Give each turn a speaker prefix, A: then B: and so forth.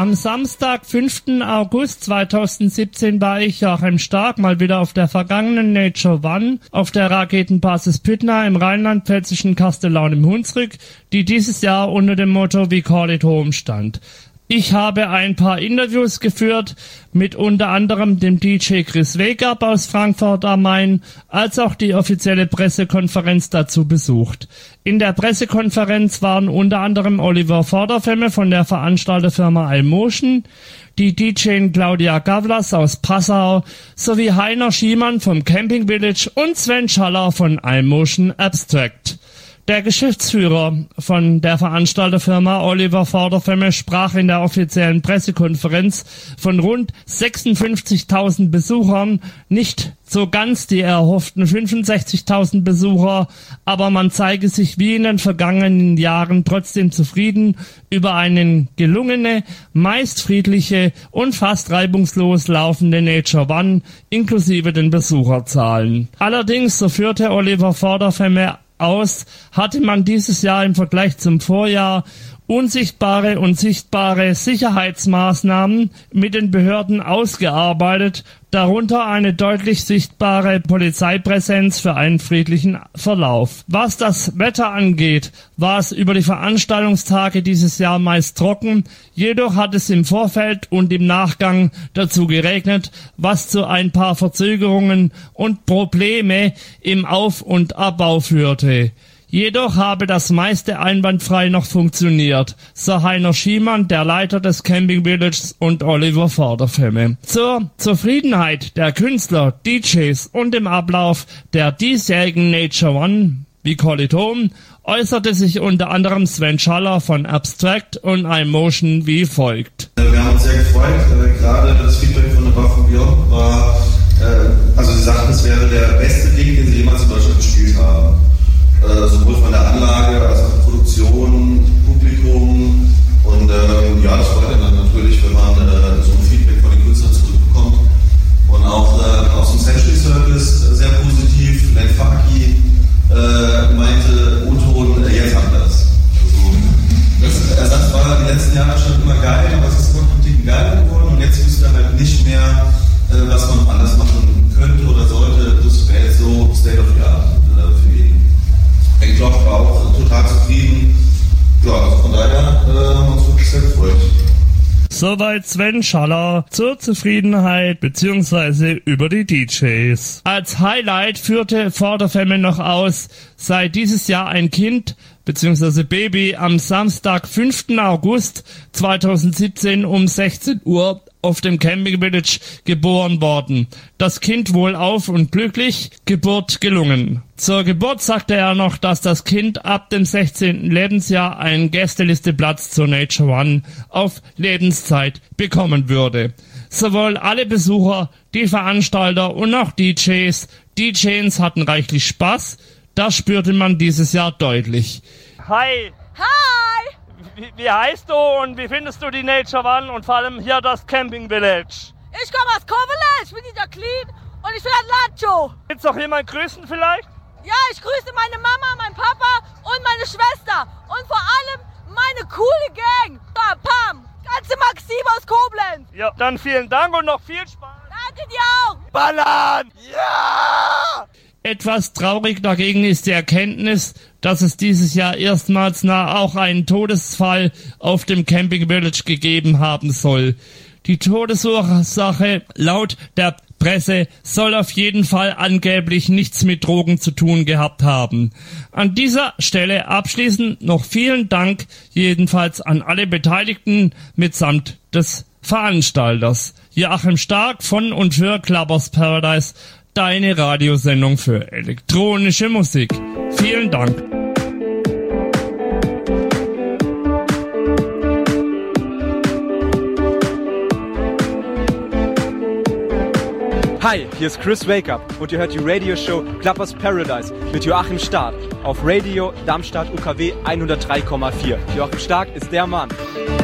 A: Am Samstag, 5. August 2017 war ich, Joachim Stark, mal wieder auf der vergangenen Nature One auf der Raketenbasis Pydna im rheinland-pfälzischen Kastellaun im Hunsrück, die dieses Jahr unter dem Motto We Call It Home stand. Ich habe ein paar Interviews geführt, mit unter anderem dem DJ Chris Wake-Up aus Frankfurt am Main, als auch die offizielle Pressekonferenz dazu besucht. In der Pressekonferenz waren unter anderem Oliver Vorderfemme von der Veranstalterfirma iMotion, die DJ Claudia Gavlas aus Passau sowie Heiner Schiemann vom Camping Village und Sven Schaller von iMotion Abstract. Der Geschäftsführer von der Veranstalterfirma Oliver Vorderfemme sprach in der offiziellen Pressekonferenz von rund 56.000 Besuchern, nicht so ganz die erhofften 65.000 Besucher, aber man zeige sich wie in den vergangenen Jahren trotzdem zufrieden über eine gelungene, meist friedliche und fast reibungslos laufende Nature One inklusive den Besucherzahlen. Allerdings, so führte Oliver Vorderfemme aus, hatte man dieses Jahr im Vergleich zum Vorjahr unsichtbare und sichtbare Sicherheitsmaßnahmen mit den Behörden ausgearbeitet, darunter eine deutlich sichtbare Polizeipräsenz für einen friedlichen Verlauf. Was das Wetter angeht, war es über die Veranstaltungstage dieses Jahr meist trocken, jedoch hat es im Vorfeld und im Nachgang dazu geregnet, was zu ein paar Verzögerungen und Probleme im Auf- und Abbau führte. Jedoch habe das meiste einwandfrei noch funktioniert, so Heiner Schiemann, der Leiter des Camping Villages, und Oliver Vorderfemme. Zur Zufriedenheit der Künstler, DJs und dem Ablauf der diesjährigen Nature One, We Call It Home, äußerte sich unter anderem Sven Schaller von Abstract und iMotion wie folgt.
B: Wir haben uns sehr gefreut, gerade das Feedback von Above and Beyond war, also sie sagten, es wäre der beste Ding, den sie jemals in Deutschland gespielt haben. Sowohl von der Anlage als auch Produktion, Publikum und ja, das freut dann natürlich, wenn man so ein Feedback von den Künstlern zurückbekommt. Und auch aus dem Century Circus sehr positiv. Len Faki meinte, O-Ton, jetzt haben wir das. Also, das Ersatz war die letzten Jahre schon immer geil, aber es ist immer noch ein Ticken geiler geworden und jetzt wüsste er halt nicht mehr, was man anders machen könnte oder sollte. Das wäre jetzt so State of the Art für ihn. Ich glaube, war auch total zufrieden. Ja, also von daher haben wir uns wirklich sehr gefreut.
A: Soweit Sven Schaller zur Zufriedenheit bzw. über die DJs. Als Highlight führte Vorderfemme noch aus, sei dieses Jahr ein Kind bzw. Baby am Samstag, 5. August 2017 um 16 Uhr auf dem Camping Village geboren worden. Das Kind wohlauf und glücklich, Geburt gelungen. Zur Geburt sagte er noch, dass das Kind ab dem 16. Lebensjahr einen Gästelisteplatz zur Nature One auf Lebenszeit bekommen würde. Sowohl alle Besucher, die Veranstalter und auch DJs hatten reichlich Spaß. Das spürte man dieses Jahr deutlich. Hi!
C: Hi!
A: Wie heißt du und wie findest du die Nature One und vor allem hier das Camping Village?
C: Ich komme aus Koblenz, ich bin die Jacqueline und ich bin Lacho.
A: Willst du noch jemanden grüßen vielleicht?
C: Ja, ich grüße meine Mama, meinen Papa und meine Schwester und vor allem meine coole Gang. Pam, ganze Maxim aus Koblenz.
A: Ja, dann vielen Dank und noch viel Spaß.
C: Danke dir auch.
A: Ballern! Ja! Etwas traurig dagegen ist die Erkenntnis, dass es dieses Jahr erstmals auch einen Todesfall auf dem Camping Village gegeben haben soll. Die Todesursache laut der Presse soll auf jeden Fall angeblich nichts mit Drogen zu tun gehabt haben. An dieser Stelle abschließend noch vielen Dank jedenfalls an alle Beteiligten mitsamt des Veranstalters. Joachim Stark von und für Clubbers Paradise, deine Radiosendung für elektronische Musik. Vielen Dank.
D: Hi, hier ist Chris Wake-Up und ihr hört die Radioshow Clubbers Paradise mit Joachim Stark auf Radio Darmstadt UKW 103,4. Joachim Stark ist der Mann.